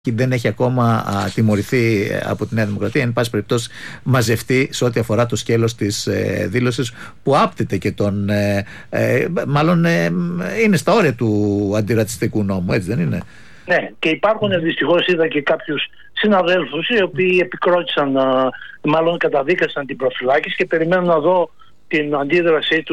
δεν έχει ακόμα τιμωρηθεί από τη Νέα Δημοκρατία, εν πάση περιπτώσει μαζευτεί σε ό,τι αφορά το σκέλος της δήλωσης που άπτεται και τον μάλλον είναι στα όρια του αντιρατσιστικού νόμου, έτσι δεν είναι? Ναι, και υπάρχουν δυστυχώς, είδα και κάποιους συναδέλφους οι οποίοι επικρότησαν, μάλλον καταδίκασαν την προφυλάκηση και περιμένουν να δω την αντίδρασή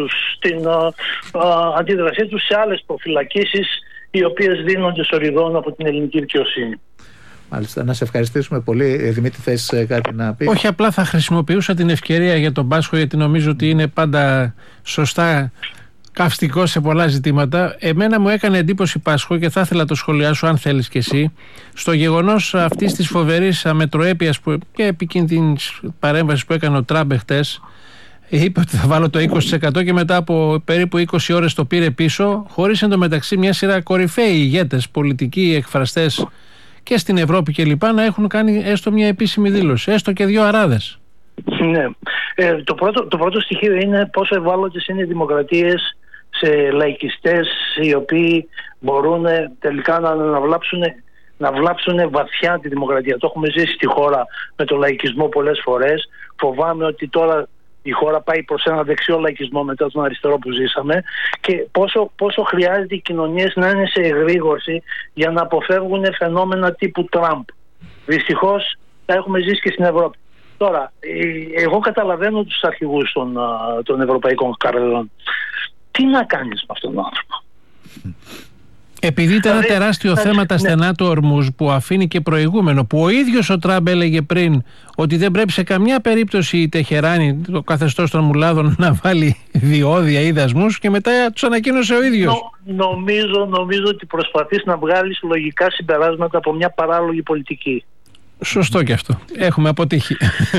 τους σε άλλες προφυλακίσεις οι οποίες δίνονται σοριδών από την ελληνική δικαιοσύνη. Μάλιστα, να σε ευχαριστήσουμε πολύ. Δημήτρη, θες κάτι να πεις? Όχι, απλά θα χρησιμοποιούσα την ευκαιρία για τον Πάσχο, γιατί νομίζω ότι είναι πάντα σωστά καυστικό σε πολλά ζητήματα. Εμένα μου έκανε εντύπωση, Πάσχο, και θα ήθελα το σχολιάσω αν θέλεις κι εσύ, στο γεγονός αυτής της φοβερής αμετροέπειας και επικίνδυνης παρέμβασης που έκανε ο Τραμπ χτες. Είπε ότι θα βάλω το 20% και μετά από περίπου 20 ώρες το πήρε πίσω, χωρίς εντωμεταξύ μια σειρά κορυφαίοι ηγέτες, πολιτικοί, εκφραστές και στην Ευρώπη και λοιπά να έχουν κάνει έστω μια επίσημη δήλωση, έστω και 2 αράδες. Ναι. Το πρώτο στοιχείο είναι πόσο ευάλωτες είναι οι δημοκρατίες σε λαϊκιστές οι οποίοι μπορούν τελικά να βλάψουν βαθιά τη δημοκρατία. Το έχουμε ζήσει στη χώρα με το λαϊκισμό πολλές φορές. Φοβάμαι ότι τώρα η χώρα πάει προς ένα δεξιό λαϊκισμό μετά τον αριστερό που ζήσαμε, και πόσο χρειάζεται οι κοινωνίες να είναι σε εγρήγορση για να αποφεύγουν φαινόμενα τύπου Τραμπ. Δυστυχώς τα έχουμε ζήσει και στην Ευρώπη. Τώρα, εγώ καταλαβαίνω τους αρχηγούς των ευρωπαϊκών κρατών. Τι να κάνεις με αυτόν τον άνθρωπο? Επειδή ήταν ένα τεράστιο θέμα τα στενά του Ορμούζ που αφήνει και προηγούμενο, που ο ίδιος ο Τραμπ έλεγε πριν ότι δεν πρέπει σε καμιά περίπτωση η Τεχεράνη, το καθεστώς των μουλάδων, να βάλει διόδια ή δασμούς, και μετά τους ανακοίνωσε ο ίδιος. Νομίζω ότι προσπαθείς να βγάλεις λογικά συμπεράσματα από μια παράλογη πολιτική. Σωστό και αυτό. Έχουμε αποτύχει.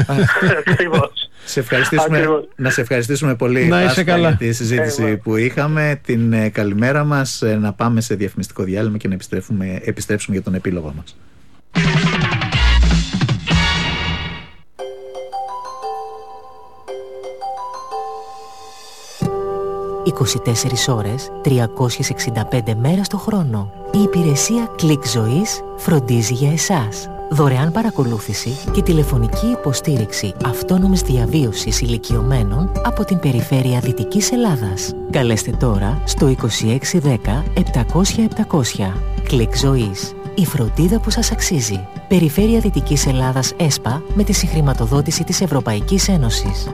Να σε ευχαριστήσουμε πολύ, Πάσχα, για τη συζήτηση που είχαμε. Την καλημέρα μας. Να πάμε σε διαφημιστικό διάλειμμα και να επιστρέψουμε για τον επίλογο μας. 24 ώρες, 365 μέρες το χρόνο. Η υπηρεσία Click Ζωής φροντίζει για εσάς. Δωρεάν παρακολούθηση και τηλεφωνική υποστήριξη αυτόνομης διαβίωσης ηλικιωμένων από την περιφέρεια Δυτικής Ελλάδας. Καλέστε τώρα στο 2610 700 700. Click Ζωής. Η φροντίδα που σας αξίζει. Περιφέρεια Δυτικής Ελλάδας ΕΣΠΑ με τη συγχρηματοδότηση της Ευρωπαϊκής Ένωσης.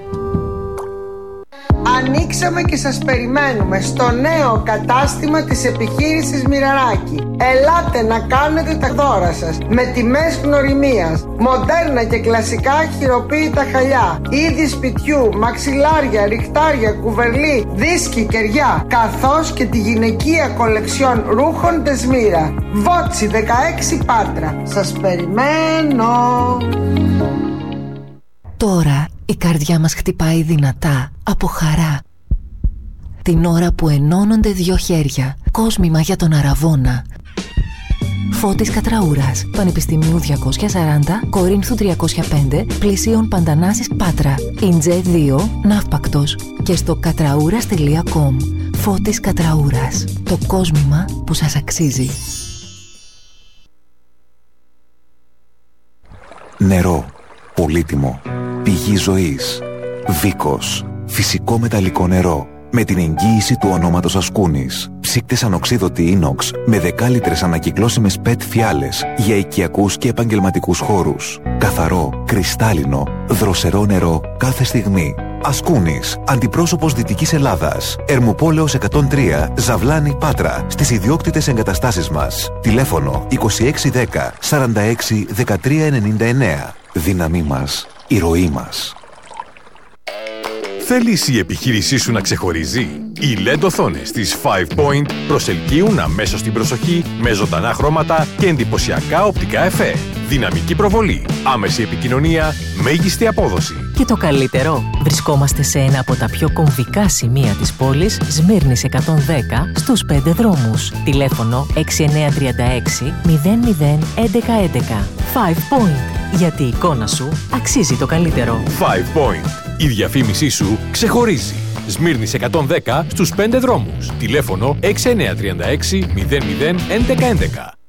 Ανοίξαμε και σας περιμένουμε στο νέο κατάστημα της επιχείρησης Μοιραράκη. Ελάτε να κάνετε τα δώρα σας με τιμές γνωριμίας, μοντέρνα και κλασικά χειροποίητα χαλιά, είδη σπιτιού, μαξιλάρια, ριχτάρια, κουβερλί, δίσκοι, κεριά, καθώς και τη γυναικεία κολεξιόν ρούχων Τεσμύρα. Βότσι 16 Πάτρα. Σας περιμένω. Τώρα η καρδιά μας χτυπάει δυνατά από χαρά. Την ώρα που ενώνονται 2 χέρια, κόσμημα για τον Αραβώνα. Φώτης Κατραούρας, Πανεπιστημίου 240, Κορίνθου 305, πλησίων Παντανάσης Πάτρα. Ιντζέ 2, Ναύπακτος. Και στο κατραούρας.com. Φώτης Κατραούρας. Το κόσμημα που σας αξίζει. Νερό. Πολύτιμο. Πηγή ζωής. Βίκος. Φυσικό μεταλλικό νερό. Με την εγγύηση του ονόματος Ασκούνης. Ψύκτες ανοξίδωτη ίνοξ με 10 λίτρες ανακυκλώσιμες PET φιάλες για οικιακούς και επαγγελματικούς χώρους. Καθαρό, κρυστάλλινο, δροσερό νερό κάθε στιγμή. Ασκούνης, αντιπρόσωπος Δυτικής Ελλάδας. Ερμοπόλεως 103, Ζαβλάνη, Πάτρα. Στις ιδιόκτητες εγκαταστάσεις μας. Τηλέφωνο 2610 46 13 99. Δύναμή μας, η ροή μας. Θέλεις η επιχείρησή σου να ξεχωρίζει? Οι LED οθόνες της 5 Point προσελκύουν αμέσως την προσοχή με ζωντανά χρώματα και εντυπωσιακά οπτικά εφέ. Δυναμική προβολή, άμεση επικοινωνία, μέγιστη απόδοση. Και το καλύτερο, βρισκόμαστε σε ένα από τα πιο κομβικά σημεία της πόλης, Σμύρνης 110, στους 5 δρόμους. Τηλέφωνο 6936 00 11 11. 5 Point. Γιατί η εικόνα σου αξίζει το καλύτερο. 5 Point. Η διαφήμισή σου ξεχωρίζει. Σμύρνης 110 στους 5 δρόμους. Τηλέφωνο 6936 00 11 11.